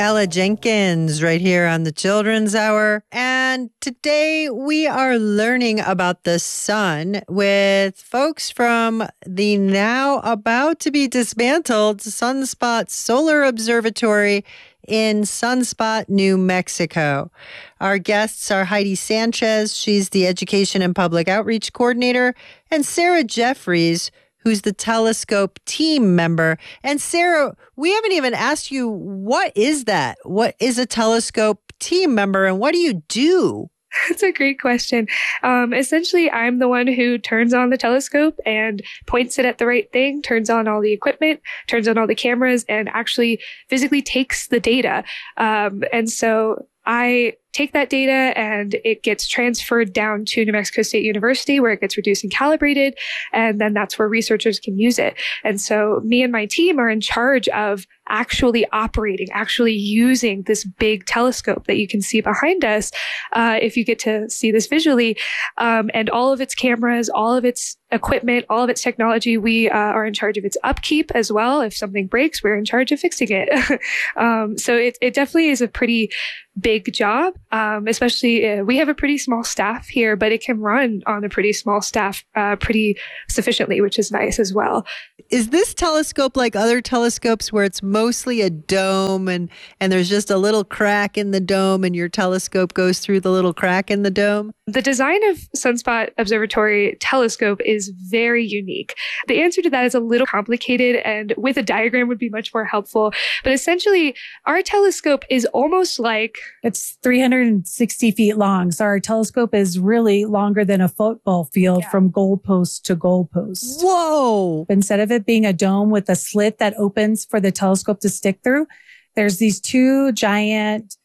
Ella Jenkins right here on the Children's Hour. And today we are learning about the sun with folks from the now about to be dismantled Sunspot Solar Observatory in Sunspot, New Mexico. Our guests are Heidi Sanchez, she's the Education and Public Outreach Coordinator, and Sarah Jeffries, who's the telescope team member. And Sarah, we haven't even asked you, what is that? What is a telescope team member and what do you do? That's a great question. Essentially, I'm the one who turns on the telescope and points it at the right thing, turns on all the equipment, turns on all the cameras, and actually physically takes the data. And so I take that data and it gets transferred down to New Mexico State University where it gets reduced and calibrated. And then that's where researchers can use it. And so me and my team are in charge of actually operating, actually using this big telescope that you can see behind us. If you get to see this visually, and all of its cameras, all of its equipment, all of its technology, we are in charge of its upkeep as well. If something breaks, we're in charge of fixing it. So it definitely is a pretty big job. Especially we have a pretty small staff here, but it can run on a pretty small staff pretty sufficiently, which is nice as well. Is this telescope like other telescopes where it's mostly a dome and there's just a little crack in the dome and your telescope goes through the little crack in the dome? The design of Sunspot Observatory telescope is very unique. The answer to that is a little complicated and with a diagram would be much more helpful. But essentially, our telescope is almost like... It's 360 feet long. So our telescope is really longer than a football field from goalpost to goalpost. Whoa! Instead of it being a dome with a slit that opens for the telescope to stick through, there's these two giant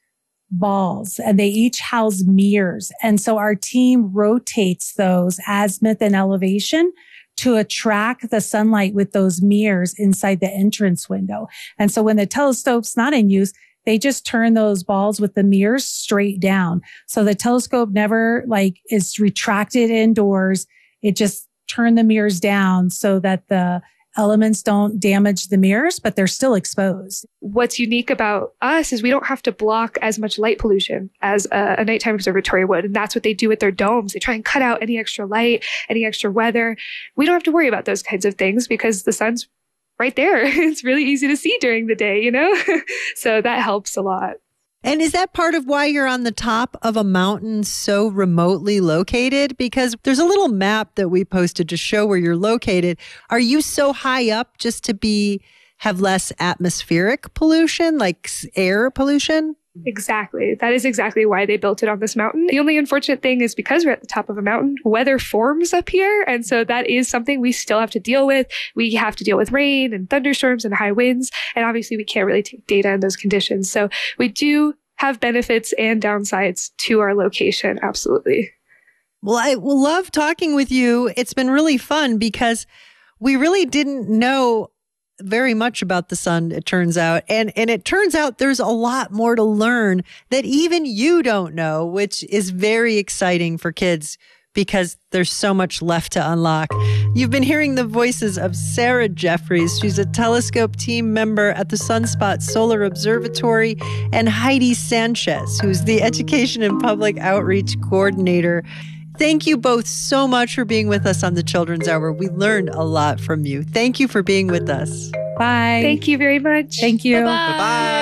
balls and they each house mirrors. And so our team rotates those azimuth and elevation to attract the sunlight with those mirrors inside the entrance window. And so when the telescope's not in use, they just turn those balls with the mirrors straight down. So the telescope never is retracted indoors. It just turned the mirrors down so that the elements don't damage the mirrors, but they're still exposed. What's unique about us is we don't have to block as much light pollution as a nighttime observatory would. And that's what they do with their domes. They try and cut out any extra light, any extra weather. We don't have to worry about those kinds of things because the sun's right there. It's really easy to see during the day, you know? So that helps a lot. And is that part of why you're on the top of a mountain so remotely located? Because there's a little map that we posted to show where you're located. Are you so high up just to have less atmospheric pollution, like air pollution? Exactly. That is exactly why they built it on this mountain. The only unfortunate thing is because we're at the top of a mountain, weather forms up here. And so that is something we still have to deal with. We have to deal with rain and thunderstorms and high winds. And obviously we can't really take data in those conditions. So we do have benefits and downsides to our location. Absolutely. Well, I will love talking with you. It's been really fun because we really didn't know very much about the sun, it turns out. And it turns out there's a lot more to learn that even you don't know, which is very exciting for kids because there's so much left to unlock. You've been hearing the voices of Sarah Jeffries. She's a telescope team member at the Sunspot Solar Observatory, and Heidi Sanchez, who's the Education and Public Outreach Coordinator. Thank you both so much for being with us on the Children's Hour. We learned a lot from you. Thank you for being with us. Bye. Thank you very much. Thank you. Bye-bye. Bye-bye.